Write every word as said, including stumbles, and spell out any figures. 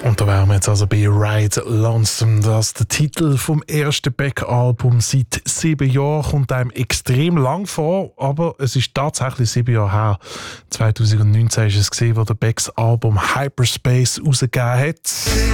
Und da wären wir jetzt also bei Ride Lonesome. Das ist der Titel vom ersten Beck-Album seit sieben Jahren. Kommt einem extrem lang vor, aber es ist tatsächlich sieben Jahre her. zwanzig neunzehn war es, wo der Becks Album Hyperspace rausgegeben hat.